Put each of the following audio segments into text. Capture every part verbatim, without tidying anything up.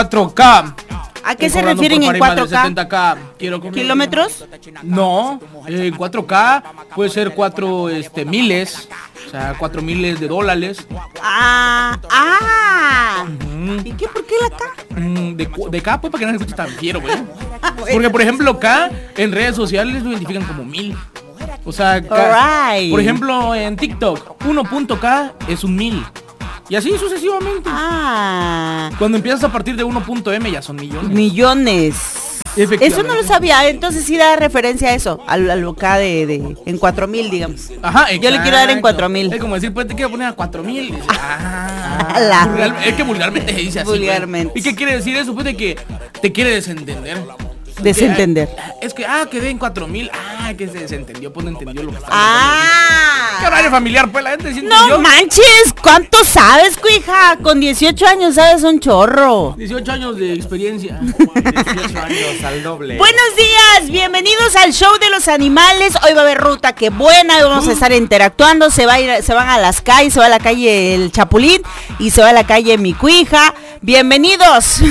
cuatro K. ¿A qué se refieren en cuatro K? setenta K. Quiero comer. ¿Kilómetros? No, en eh, cuatro K puede ser cuatro este, miles, o sea, cuatro miles de dólares. Ah, ah. Uh-huh. ¿Y qué? ¿Por qué la K? Mm, de, de K, pues para que no se escuche tan fiero, güey. Porque, por ejemplo, K en redes sociales lo identifican como mil. O sea, K, right. Por ejemplo, en TikTok, uno punto K es un mil. Y así sucesivamente. Ah. Cuando empiezas a partir de uno punto M ya son millones. Millones. Eso no lo sabía, entonces sí da referencia a eso, al, al K de, de en cuatro mil, digamos. Ajá, exacto. Yo le quiero dar en cuatro mil. Es como decir, pues te quiero poner a cuatro mil. Ah, la... vulgar, es que vulgarmente se dice así. Vulgarmente. Pues. ¿Y qué quiere decir eso? Pues de que te quiere desentender. Desentender. Que, es que, ah, quedé en cuatro mil. Ah, que se desentendió, pues no entendió lo que estaba Ah. ¿Qué horario familiar, pues la gente sí No entendió? manches, ¿cuánto sabes, cuija? Con dieciocho años sabes un chorro. dieciocho años de experiencia. dieciocho años al doble. Buenos días, bienvenidos al show de los animales. Hoy va a haber ruta que buena, hoy vamos uh. a estar interactuando. Se va a ir, se van a las calles, se va a la calle el Chapulín y se va a la calle mi cuija. Bienvenidos.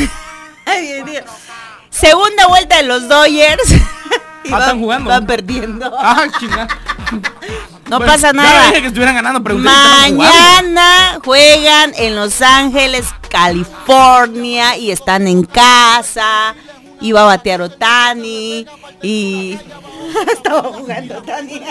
Segunda vuelta de los Dodgers. Ah, van, están jugando. Van perdiendo. Ah, chingada. No bueno, pasa nada. Ya dije que estuvieran ganando, pero mañana juegan en Los Ángeles, California, y están en casa. Y va a batear Ohtani. Y estaba jugando Ohtani.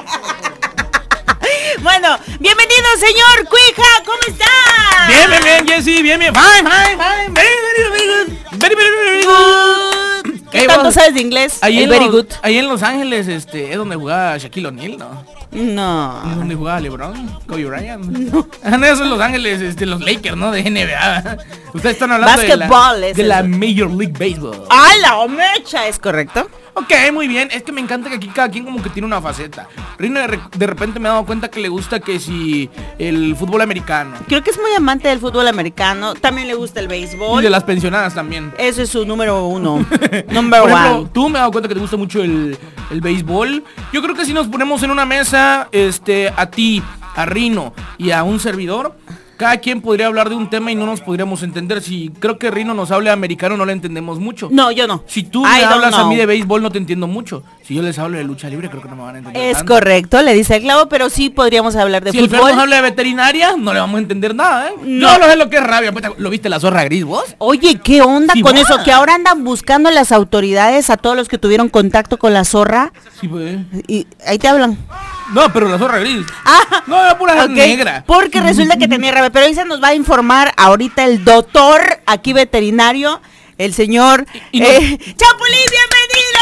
Bueno, bienvenido, señor Cuija, ¿cómo está? Bien, bien, bien, Jessy, bien, bien. Fine, fine, fine. Very, very, very good. Very, very, very good. ¿Qué hey, tanto vos, sabes de inglés? Ahí en, very los, good. ahí en Los Ángeles, este, es donde jugaba Shaquille O'Neal, ¿no? No. ¿Es donde jugaba LeBron? Kobe Bryant. No. Eso en Los Ángeles, este, los Lakers, ¿no? De N B A. Ustedes están hablando Basketball, de la, de la Major League Baseball. ¡Ah, la mecha! ¿Es correcto? Ok, muy bien. Es que me encanta que aquí cada quien como que tiene una faceta. Rino de, re de repente me he dado cuenta que le gusta que si el fútbol americano. Creo que es muy amante del fútbol americano. También le gusta el béisbol. Y de las pensionadas también. Ese es su número uno. Number Por ejemplo, one. Tú me he dado cuenta que te gusta mucho el, el béisbol. Yo creo que si nos ponemos en una mesa, este, a ti, a Rino y a un servidor, cada quien podría hablar de un tema y no nos podríamos entender. Si creo que Rino nos hable americano, no le entendemos mucho. No, yo no. Si tú me hablas a mí de béisbol, no te entiendo mucho. Si yo les hablo de lucha libre, creo que no me van a entender. Es tanto. Correcto, le dice el clavo, pero sí podríamos hablar de si fútbol. Si el Fer nos habla de veterinaria, no le vamos a entender nada, ¿eh? No, no sé lo que es rabia. ¿Lo viste la zorra gris, vos? Oye, ¿qué onda sí, con va. eso? Que ahora andan buscando las autoridades a todos los que tuvieron contacto con la zorra. Sí, pues. Y ahí te hablan. No, pero la zorra gris. Ah, no, era pura okay. negra. Porque resulta que tenía rabia. Pero ahí se nos va a informar ahorita el doctor, aquí veterinario, el señor y, y eh, no... Chapulín, bienvenido.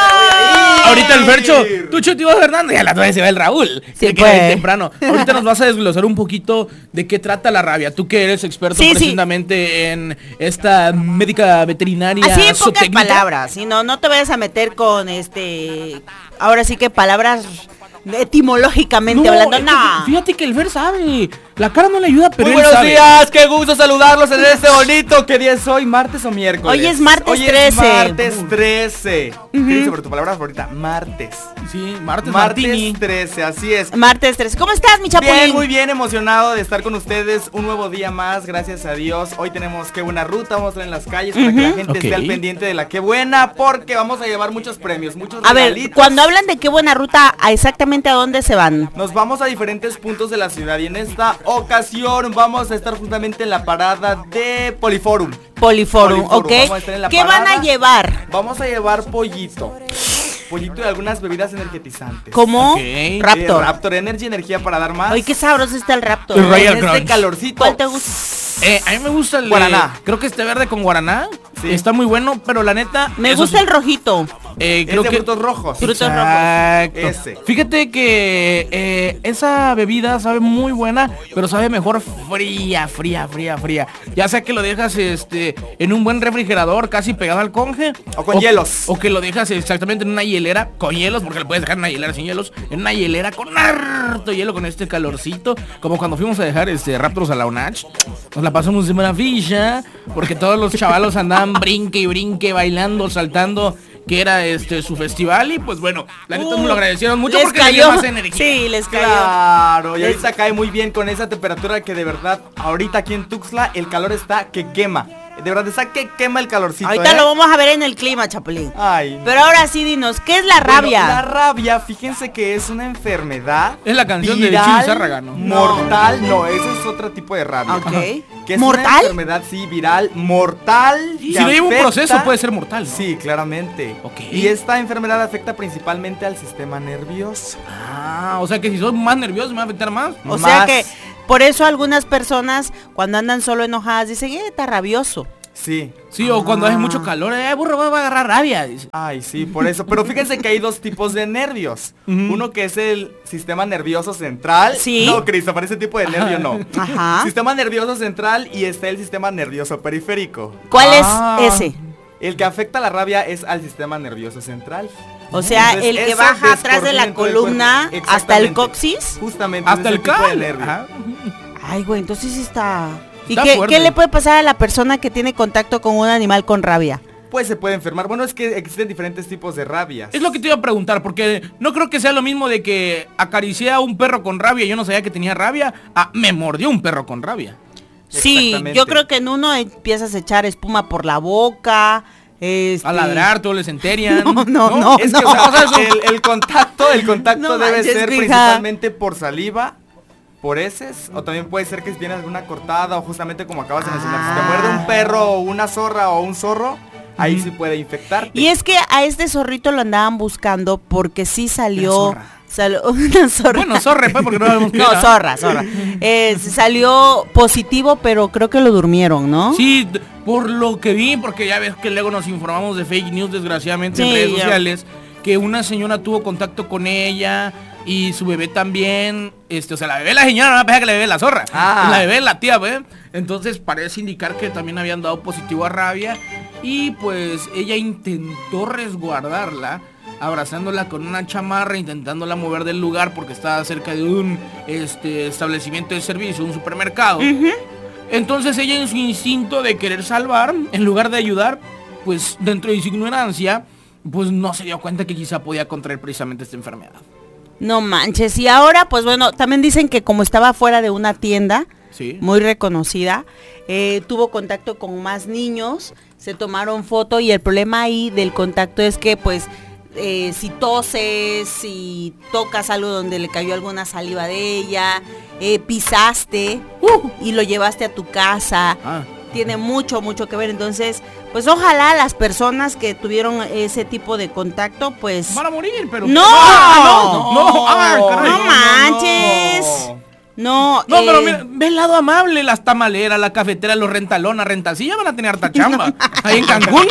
Ahorita el Fercho, tú Chuti Fernando, y a las nueve se va el Raúl. Sí, que pues. temprano. Ahorita nos vas a desglosar un poquito de qué trata la rabia. Tú que eres experto sí, precisamente sí. en esta médica veterinaria. Así en pocas palabras, ¿sí? no, no te vayas a meter con este, ahora sí que palabras etimológicamente no, hablando, no. Fíjate que el Fer sabe. La cara no le ayuda, pero Muy él buenos sabe. días, qué gusto saludarlos en este bonito. ¿Qué día es hoy? ¿Martes o miércoles? Hoy es martes hoy trece. Es martes trece. Uh-huh. ¿Qué dice sobre tu palabra favorita? Martes. Sí, martes Martes Martini. trece, así es. Martes trece. ¿Cómo estás, mi Chapulín? Bien, muy bien, emocionado de estar con ustedes un nuevo día más, gracias a Dios. Hoy tenemos qué buena ruta, vamos a estar en las calles uh-huh. para que la gente okay. esté al pendiente de la qué buena, porque vamos a llevar muchos premios, muchos a regalitos. ver, cuando hablan de qué buena ruta, ¿a exactamente a dónde se van? Nos vamos a diferentes puntos de la ciudad y en esta ocasión vamos a estar justamente en la parada de Poliforum. Poliforum, Poliforum. ok. ¿Qué parada. van a llevar? Vamos a llevar pollito. Pollito y algunas bebidas energizantes. ¿Cómo? Okay. Raptor. Eh, Raptor Energy, energía para dar más. Ay, qué sabroso está el Raptor. El Royal Crunch. Este calorcito. ¿Cuál te gusta? Eh, a mí me gusta el guaraná. De, creo que este verde con guaraná. Sí. Está muy bueno, pero la neta. Me gusta sí. el rojito. Eh, creo es de que frutos rojos. Frutos Exacto. rojos. Ese. Fíjate que eh, esa bebida sabe muy buena, pero sabe mejor fría, fría, fría, fría. Ya sea que lo dejas este en un buen refrigerador, casi pegado al conge. O con o, hielos. O que lo dejas exactamente en una hielera con hielos, porque lo puedes dejar en una hielera sin hielos. En una hielera con harto hielo, con este calorcito. Como cuando fuimos a dejar este Raptors a la UNACH. Nos la pasamos de maravilla, porque todos los chavalos andaban brinque y brinque, bailando, saltando, que era este su festival. Y pues bueno, la neta uh, me lo agradecieron mucho les porque cayó. les dio más energía. Sí, les cayó. Claro, y ahorita cae muy bien con esa temperatura que de verdad ahorita aquí en Tuxtla el calor está que quema. De verdad, esa que quema el calorcito. Ahorita ¿eh? lo vamos a ver en el clima, Chapulín. Ay. Pero ahora sí, dinos, ¿qué es la rabia? Bueno, la rabia, fíjense que es una enfermedad. Es la canción viral, de Chino Zárraga, ¿no? Mortal, no, ese es otro tipo de rabia. Ok. Que es ¿Mortal? una enfermedad, sí, viral, mortal. Si no lleva un afecta- proceso puede ser mortal, ¿no? Sí, claramente. Ok. Y esta enfermedad afecta principalmente al sistema nervioso. Ah, o sea que si soy más nervioso me va a afectar más. O sea Más. que por eso algunas personas cuando andan solo enojadas dicen, eh, está rabioso. Sí. Sí, o cuando hace mucho calor, eh, burro, va a agarrar rabia, dice. Ay, sí, por eso. Pero fíjense que hay dos tipos de nervios. Ujú. Uno que es el sistema nervioso central. Sí. No, Christopher, ese tipo de nervio no. Ajá. Sistema nervioso central y está el sistema nervioso periférico. ¿Cuál Ah. es ese? El que afecta la rabia es al sistema nervioso central. O sea, Entonces, el que eso baja atrás de la descoordina todo el columna cuerpo. hasta el Exactamente. coxis. Justamente Hasta ese el tipo de cal. nervio. Ajá. Ay, güey, entonces sí está... ¿Y Está qué, fuerte. qué le puede pasar a la persona que tiene contacto con un animal con rabia? Pues se puede enfermar. Bueno, es que existen diferentes tipos de rabias. Es lo que te iba a preguntar, porque no creo que sea lo mismo de que acaricié a un perro con rabia y yo no sabía que tenía rabia, a me mordió un perro con rabia. Sí, Exactamente. yo creo que en uno empiezas a echar espuma por la boca. Este... A ladrar, todos les enterian. No, no, no. Es que, o sea, el, el contacto, el contacto No debe manches, ser mija. principalmente por saliva, por heces, o también puede ser que si tienes alguna cortada o justamente como acabas de mencionar, si te Ah. muerde un perro o una zorra o un zorro, ahí sí puede infectarte. Y es que a este zorrito lo andaban buscando porque sí salió... Una zorra. sal- una zorra. Bueno, zorre, pues, porque no sabemos qué No, era. zorra, zorra. Eh, salió positivo, pero creo que lo durmieron, ¿no? Sí, d- por lo que vi, porque ya ves que luego nos informamos de fake news, desgraciadamente, en Sí, redes ya. sociales, que una señora tuvo contacto con ella y su bebé también, este, o sea, la bebé la señora, no la pega que la bebé la zorra. Ah. La bebé la tía, ¿ve? Entonces parece indicar que también habían dado positivo a rabia y pues ella intentó resguardarla, abrazándola con una chamarra, intentándola mover del lugar porque estaba cerca de un este establecimiento de servicio, un supermercado. Entonces ella, en su instinto de querer salvar, en lugar de ayudar, pues dentro de su ignorancia, pues no se dio cuenta que quizá podía contraer precisamente esta enfermedad. No manches. Y ahora, pues bueno, también dicen que como estaba fuera de una tienda Sí. muy reconocida, eh, tuvo contacto con más niños, se tomaron foto y el problema ahí del contacto es que pues eh, si toses, si tocas algo donde le cayó alguna saliva de ella, eh, pisaste Uh. y lo llevaste a tu casa, Ah. tiene mucho, mucho que ver. Entonces, pues ojalá las personas que tuvieron ese tipo de contacto, pues... Van a morir, pero... ¡No! ¡Ah, no! ¡No! ¡Ah, caray! ¡No manches! No, No, eh, pero mira, ve el lado amable, las tamaleras, la cafetera, los rentalonas, rentasilla van a tener harta chamba. Ahí en Cancún.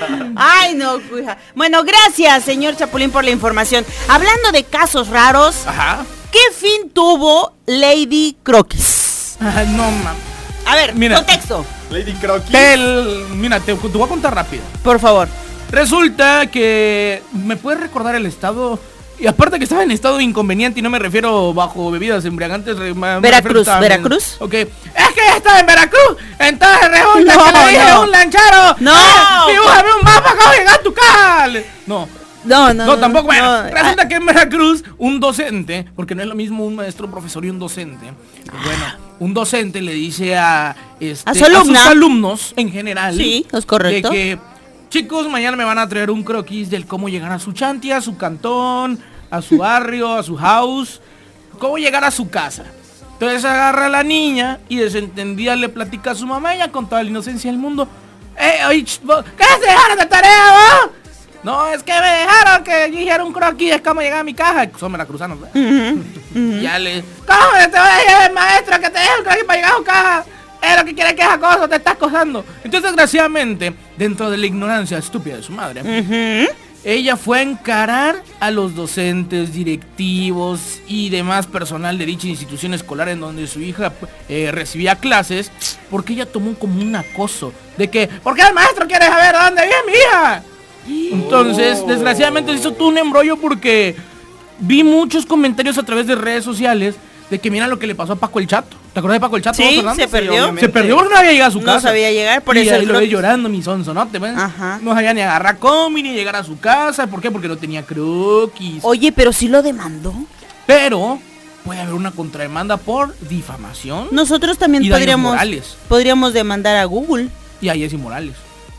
Ay, no, cuija. Bueno, gracias, señor Chapulín, por la información. Hablando de casos raros, Ajá. ¿qué fin tuvo Lady Croquis? Ay, no, mam. A ver, Mira. contexto, Lady Croquis. El, mira, te, te voy a contar rápido. por favor. Resulta que... ¿Me puedes recordar el estado? Y aparte que estaba en estado de inconveniente y no me refiero bajo bebidas embriagantes. re- me- me Veracruz, refiero también- Veracruz. Ok. Es que ya estaba en Veracruz. Entonces resulta No, que le dije no. a un lanchero. No. "Eh, dibújame un mapa acá llegar a tu cal. No. No, no, No, tampoco, bueno, no. resulta que en Veracruz un docente, porque no es lo mismo un maestro, un profesor y un docente, bueno, un docente le dice a, este, A su alumna. sus alumnos en general, Sí, es correcto. de que, chicos, mañana me van a traer un croquis del cómo llegar a su chanti, a su cantón, a su barrio, a su house, cómo llegar a su casa. Entonces agarra a la niña y desentendida le platica a su mamá, ella con toda la inocencia del mundo. Eh, oye, ch, vos, ¿qué se dejaron de tarea, vos? No, es que me dejaron que yo hiciera un croquis de cómo llegar a mi casa. Son veracruzanos, ¿verdad? Ya le... ¿Cómo te va a decir el maestro que te deje un croquis para llegar a tu casa? Es lo que quiere que es acoso, te está acosando. Entonces, desgraciadamente, dentro de la ignorancia estúpida de su madre, Ujú. ella fue a encarar a los docentes, directivos y demás personal de dicha institución escolar en donde su hija eh, recibía clases, porque ella tomó como un acoso de que, ¿por qué el maestro quiere saber dónde vive mi hija? Entonces, desgraciadamente se hizo todo un embrollo porque vi muchos comentarios a través de redes sociales de que mira lo que le pasó a Paco el Chato. ¿Te acuerdas de Paco el Chato? Sí, Fernando? se perdió. obviamente. Se perdió porque no había llegado a su No casa. sabía llegar, por y eso ahí el lo ve croquis. llorando mi sonso, ¿no? ¿Te ves? Ajá. No sabía ni agarrar combi ni llegar a su casa. ¿Por qué? Porque no tenía croquis. Oye, pero sí lo demandó. Pero puede haber una contrademanda por difamación. Nosotros también Y daños podríamos morales. podríamos demandar a Google. y a Jessy Morales.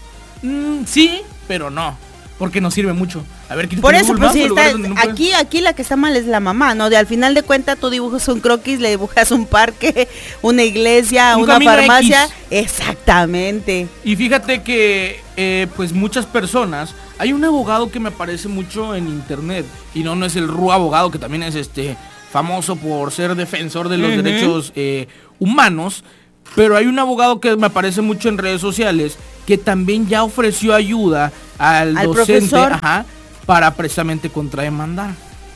Mm, sí, pero no, porque no sirve mucho. A ver, por eso, pues sí, está, no aquí, aquí la que está mal es la mamá, ¿no? De al final de cuentas tú dibujas un croquis, le dibujas un parque, una iglesia, un una farmacia. X. Exactamente. Y fíjate que, eh, pues muchas personas, hay un abogado que me aparece mucho en internet, y no, no es el Ru abogado, que también es este famoso por ser defensor de los uh-huh. derechos eh, humanos, pero hay un abogado que me aparece mucho en redes sociales, que también ya ofreció ayuda al, al docente, ajá, para precisamente contrademandar.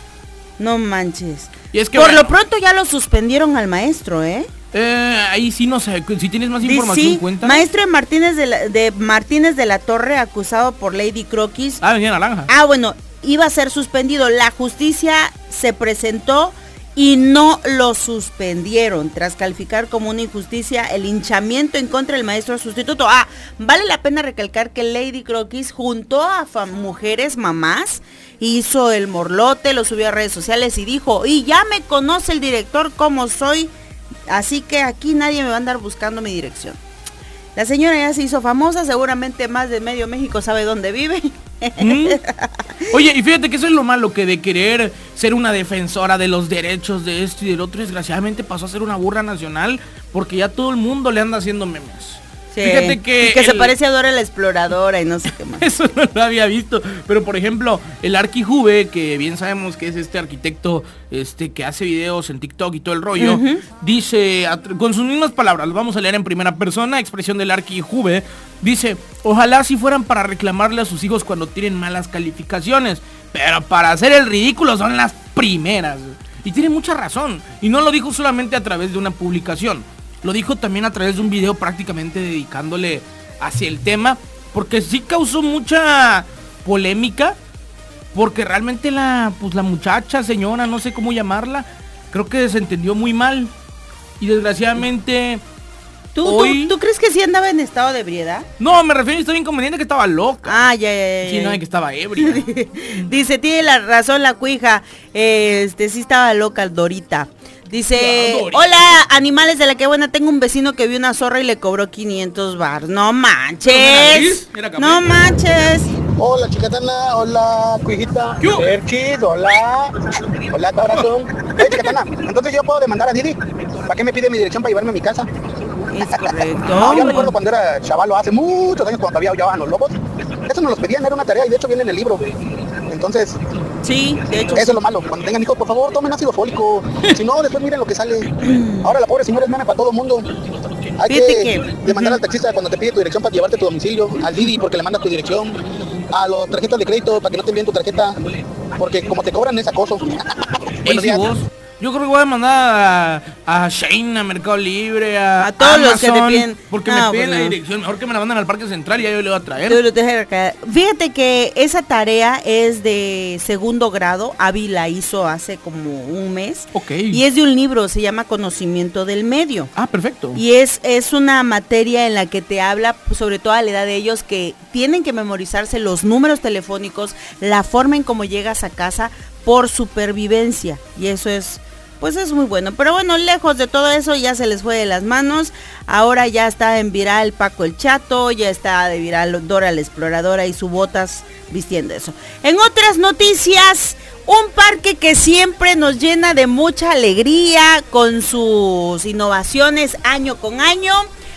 No manches. Y es que por bueno, lo pronto ya lo suspendieron al maestro, ¿eh? Eh, ahí sí no sé, si tienes más información, sí, cuenta. Maestro de Martínez de, la, de Martínez de la Torre, acusado por Lady Croquis. Ah, venía naranja. Ah, bueno, iba a ser suspendido. La justicia se presentó y no lo suspendieron tras calificar como una injusticia el hinchamiento en contra del maestro sustituto. Ah, vale la pena recalcar que Lady Croquis juntó a mujeres mamás, hizo el morlote, lo subió a redes sociales y dijo, y ya me conoce el director cómo soy, así que aquí nadie me va a andar buscando mi dirección. La señora ya se hizo famosa, seguramente más de medio México sabe dónde vive. ¿Mm? Oye, y fíjate que eso es lo malo, que de querer ser una defensora de los derechos de esto y del otro, desgraciadamente pasó a ser una burra nacional, porque ya todo el mundo le anda haciendo memes. Sí, fíjate que, que el... se parece a Dora la Exploradora y no sé qué más. Eso no lo había visto, pero por ejemplo, el Arqui Juve, que bien sabemos que es este arquitecto este que hace videos en TikTok y todo el rollo, uh-huh. dice, con sus mismas palabras, lo vamos a leer en primera persona, expresión del Arqui Juve, dice, ojalá si fueran para reclamarle a sus hijos cuando tienen malas calificaciones, pero para hacer el ridículo son las primeras. Y tiene mucha razón, y no lo dijo solamente a través de una publicación. Lo dijo también a través de un video prácticamente dedicándole hacia el tema, porque sí causó mucha polémica, porque realmente la, pues la muchacha, señora, no sé cómo llamarla, creo que se entendió muy mal. Y desgraciadamente... ¿Tú, hoy... ¿tú, ¿Tú crees que sí andaba en estado de ebriedad? No, me refiero a historia inconveniente, que estaba loca. Ah, ya, ya, ya. Sí, no, que estaba ebria. Dice, tiene la razón la cuija, este, sí estaba loca Dorita. Dice, hola animales de la que buena, tengo un vecino que vio una zorra y le cobró quinientos bar. No manches. No manches. Hola chicatana, hola cuijita. Erchis, hola. Hola corazón. Hey chicatana, entonces yo puedo demandar a Didi. ¿Para qué me pide mi dirección para llevarme a mi casa? Es correcto. No, yo recuerdo cuando era chavalo, hace muchos años, cuando todavía aullaban los lobos. Eso nos los pedían, era una tarea y de hecho viene en el libro. Entonces, sí, de hecho, eso sí. Es lo malo. Cuando tengan hijos, por favor, tomen ácido fólico. Si no, después miren lo que sale. Ahora la pobre señora es meme para todo el mundo. Hay Fíjate que, que demandar uh-huh. al taxista cuando te pide tu dirección para llevarte a tu domicilio, al Didi porque le mandas tu dirección, a los tarjetas de crédito para que no te envíen tu tarjeta, porque como te cobran es acoso. Ey, si vos, yo creo que voy a mandar a, a Shane, a Mercado Libre, a, a todos Amazon, los que te piden, porque no, me piden bueno. la dirección. Mejor que me la manden al Parque Central y ya yo le voy a traer. Fíjate que esa tarea es de segundo grado. Abby la hizo hace como un mes. Ok. Y es de un libro, se llama Conocimiento del Medio. Ah, perfecto. Y es, es una materia en la que te habla, sobre todo a la edad de ellos, que tienen que memorizarse los números telefónicos, la forma en cómo llegas a casa por supervivencia. Y eso es... pues es muy bueno, pero bueno, lejos de todo eso ya se les fue de las manos. Ahora ya está en viral Paco el Chato, ya está de viral Dora la Exploradora y su botas vistiendo eso. En otras noticias, un parque que siempre nos llena de mucha alegría con sus innovaciones año con año,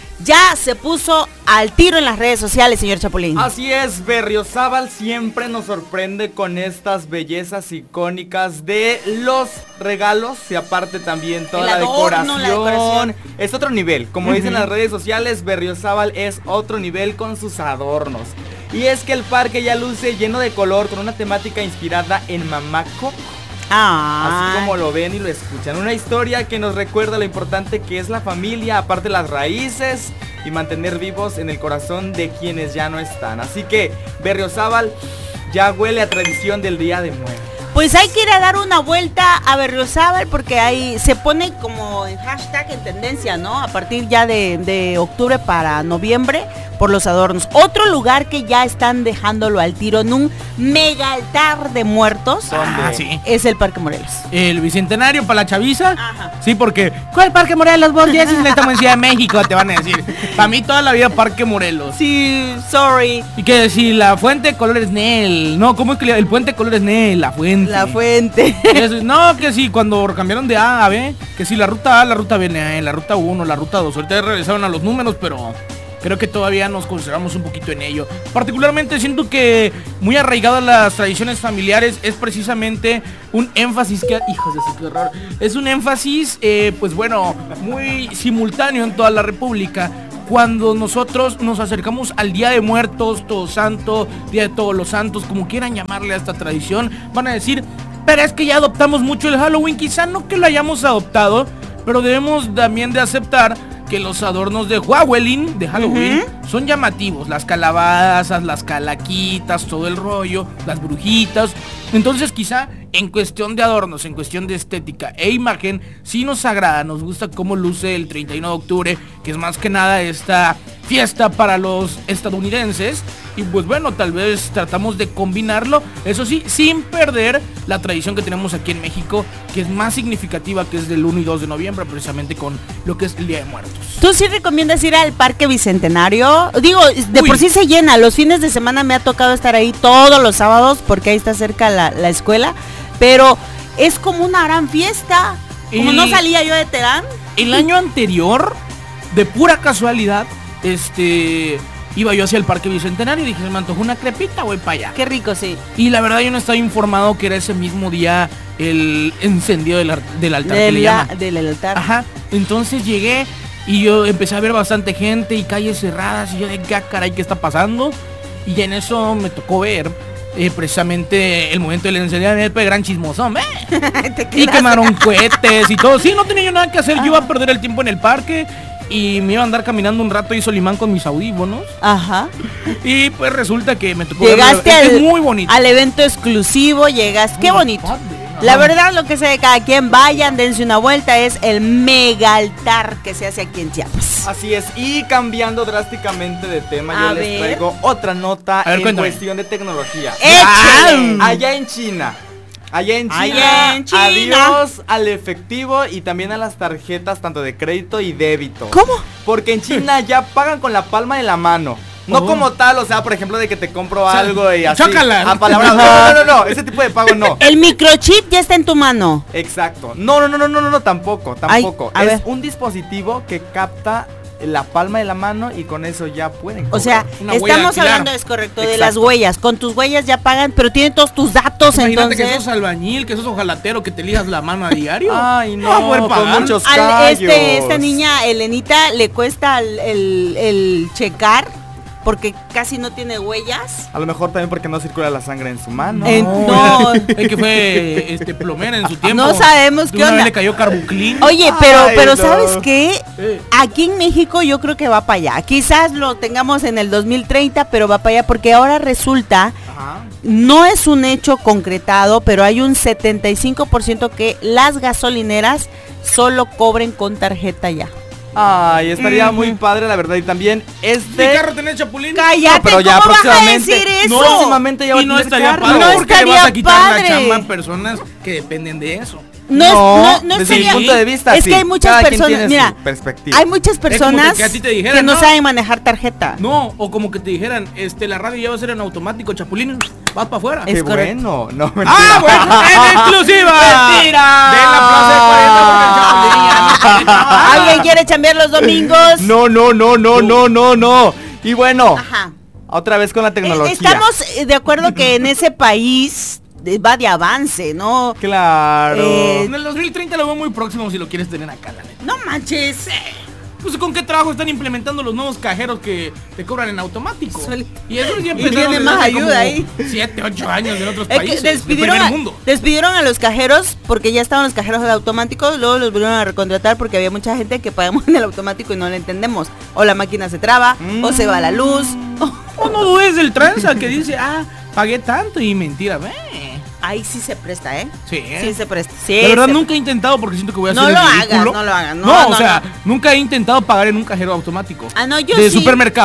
ya se puso al tiro en las redes sociales, señor Chapulín. Así es, Berriozábal siempre nos sorprende con estas bellezas icónicas de los regalos y aparte también toda la, adorno, decoración. la decoración. Es otro nivel, como uh-huh. dicen las redes sociales, Berriozábal es otro nivel con sus adornos. Y es que el parque ya luce lleno de color con una temática inspirada en Mamá Coco. Ah. Así como lo ven y lo escuchan. Una historia que nos recuerda lo importante que es la familia, aparte las raíces y mantener vivos en el corazón de quienes ya no están. Así que Berriozábal ya huele a tradición del Día de Muertos. Pues hay que ir a dar una vuelta a Berriozábal porque ahí se pone como en hashtag en tendencia, ¿no? A partir ya de, de octubre para noviembre, por los adornos. Otro lugar que ya están dejándolo al tiro en un mega altar de muertos Ah, sí. es el Parque Morelos. El Bicentenario para la chaviza. Ajá. Sí, porque ¿cuál Parque Morelos? Vos ya estamos en Ciudad de México, te van a decir. Para mí toda la vida Parque Morelos. Sí, sorry. Y que decir, la fuente de colores Nel. No, ¿cómo es que el puente de colores Nel? La fuente. La fuente. Eso, no, que sí, cuando cambiaron de A a B, que sí, la ruta A, la ruta B, la ruta uno, la ruta dos. Ahorita regresaron a los números, pero creo que todavía nos concentramos un poquito en ello. Particularmente siento que muy arraigado a las tradiciones familiares es precisamente un énfasis que... Hijos de su, qué horror. Es un énfasis, eh, pues bueno, muy simultáneo en toda la República. Cuando nosotros nos acercamos al Día de Muertos, Todos Santos, Día de Todos los Santos, como quieran llamarle a esta tradición, van a decir, pero es que ya adoptamos mucho el Halloween. Quizá no que lo hayamos adoptado, pero debemos también de aceptar que los adornos de Halloween, de Halloween, uh-huh, son llamativos. Las calabazas, las calaquitas, todo el rollo, las brujitas. Entonces quizá en cuestión de adornos, en cuestión de estética e imagen, sí nos agrada, nos gusta cómo luce el treinta y uno de octubre, que es más que nada esta fiesta para los estadounidenses. Y pues bueno, tal vez tratamos de combinarlo, eso sí, sin perder la tradición que tenemos aquí en México, que es más significativa, que es del uno y dos de noviembre, precisamente con lo que es el Día de Muertos. ¿Tú sí recomiendas ir al Parque Bicentenario? Digo, de Uy. por sí se llena, los fines de semana me ha tocado estar ahí todos los sábados, porque ahí está cerca la, la escuela, pero es como una gran fiesta. Como El- no salía yo de Terán. El año anterior, de pura casualidad, este... iba yo hacia el Parque Bicentenario y dije, se me antojó una crepita, voy para allá. Qué rico, sí. Y la verdad yo no estaba informado que era ese mismo día el encendido del, ar- del altar que Del, le la- llaman. del altar. Ajá, entonces llegué y yo empecé a ver bastante gente y calles cerradas y yo de qué caray, ¿qué está pasando? Y en eso me tocó ver eh, precisamente el momento del encendido de gran chismosón, ¿eh? Te Y quedas- quemaron cohetes y todo. Sí, no tenía yo nada que hacer, yo iba a perder el tiempo en el parque y me iba a andar caminando un rato y Solimán con mis audífonos. Ajá. Y pues resulta que me tocó Llegaste verlo. Es al, muy bonito. al evento exclusivo, llegaste. Qué Muy bonito. padre. La Ajá. verdad, lo que sé de cada quien, vayan, dense una vuelta, es el mega altar que se hace aquí en Chiapas. Así es, y cambiando drásticamente de tema, A yo les ver. traigo otra nota A ver, en cuéntame. cuestión de tecnología. ¡Échale! Allá en China. Allá en China, Allá en China. adiós al efectivo y también a las tarjetas tanto de crédito y débito. ¿Cómo? Porque en China ya pagan con la palma de la mano. No Oh. como tal, o sea, por ejemplo, de que te compro sea, algo y así. chócala. A palabras. No, no, no, no, ese tipo de pago no. El microchip ya está en tu mano. Exacto. No, no, no, no, no, no, no, tampoco, Ay, tampoco. a es ver. un dispositivo que capta la palma de la mano y con eso ya pueden O cobrar. sea, Una huella estamos dactilar. hablando, es correcto, de Exacto. las huellas. Con tus huellas ya pagan, pero tienen todos tus datos, Imagínate entonces. que sos albañil, que sos ojalatero, que te lijas la mano a diario. Ay, no, a poder con pagar. muchos Al, callos. este, esta niña, Elenita, le cuesta el, el- el checar porque casi no tiene huellas. A lo mejor también porque no circula la sangre en su mano. En- no. El que fue este plomera en su tiempo. No sabemos De qué una vez onda. le cayó carbuclín. Oye, pero, Ay, pero no. ¿sabes qué? Eh. Aquí en México yo creo que va para allá. Quizás lo tengamos en el dos mil treinta, pero va para allá porque ahora resulta, Ajá. no es un hecho concretado, pero hay un setenta y cinco por ciento que las gasolineras solo cobren con tarjeta ya. Ay, estaría Ujú. muy padre, la verdad. Y también ¿Mi este. carro tenés chapulín? Cállate, No, pero ya ¿cómo vas a próximamente- decir eso? No, próximamente ya va Y a no tener estaría carro. padre No porque le vas estaría a quitar padre. la chamba a personas que dependen de eso. No, es, No, no, no desde estaría- mi punto de vista, es sí. que hay muchas Cada quien personas, tiene mira, su perspectiva. hay muchas personas que a ti te dijeran, que no, ¿no? saben manejar tarjeta. No, o como que te dijeran, este, la radio ya va a ser en automático, chapulín, vas para afuera. Es Qué correcto. bueno. No, ¡Ah, mentira. bueno! ¡En exclusiva! ¡Mentira! ¡De la plaza de cuarenta porque el chapulín ya no quiere trabajar! ¿Alguien quiere chambear los domingos? No, no, no, no, no, no, no. Y bueno, Ajá. otra vez con la Eh, tecnología. Estamos eh, de acuerdo que en ese país eh, va de avance, ¿no? Claro. Eh, En el dos mil treinta lo veo muy próximo si lo quieres tener acá, la neta. No manches. Pues con qué trabajo están implementando los nuevos cajeros que te cobran en automático. Suele- Y eso ya Y empezaron tiene desde más hace ayuda como ahí. siete, ocho años en otros Es que países. del despidieron primer a, mundo. despidieron a los cajeros porque ya estaban los cajeros de automático, luego los volvieron a recontratar porque había mucha gente que pagamos en el automático y no lo entendemos. O la máquina se traba, o se va la luz. o- O no dudes del tranza que dice, ah, pagué tanto y mentira, ve. Ahí sí se presta, ¿eh? Sí, ¿eh? Sí se presta. Sí, La verdad se- nunca he intentado porque siento que voy a No hacer lo el hagas, ridículo. no lo hagas, no, No, no, o sea, no. nunca he intentado pagar en un cajero automático. Ah, no, yo de sí. supermercado.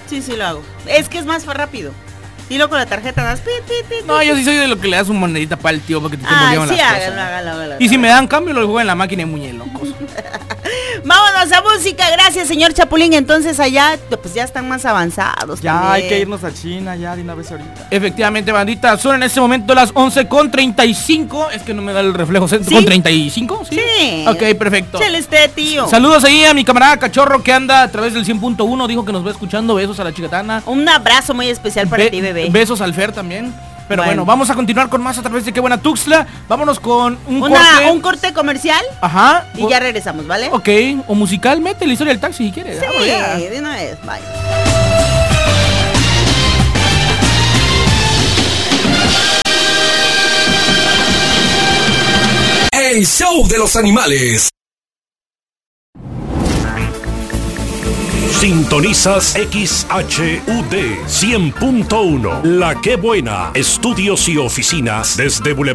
Sí, sí lo hago. Es que es más rápido. Y luego con la tarjeta das pit, pit, pit, No, pit. yo sí soy de lo que le das una monedita para el tío para que te Ay, volvieran sí, las hágalo, cosas. hágalo, hágalo, Y si hágalo. me dan cambio, lo juego en la máquina de muñelocos. Vámonos a música, gracias señor Chapulín. Entonces allá pues ya están más avanzados. Ya también. hay que irnos a China ya de una vez ahorita. Efectivamente, bandita, son en este momento las once con treinta y cinco. Es que no me da el reflejo. ¿Sí? ¿Con treinta y cinco? Sí. Sí. Ok, perfecto. Chale este tío. Saludos ahí a mi camarada Cachorro que anda a través del cien punto uno. Dijo que nos va escuchando. Besos a la chicatana. Un abrazo muy especial para Be- ti, bebé. Besos al Fer también. Pero bueno. Bueno. vamos a continuar con más a través de Qué Buena Tuxtla. Vámonos con un Una, corte. un corte comercial Ajá. y ya regresamos, ¿vale? Ok, o musical, mete la historia del taxi si quieres. Sí, Vámonos ya. de una vez, bye. El show de los animales. Sintonizas X H U D cien punto uno. La Qué Buena. Estudios y oficinas desde Boulevard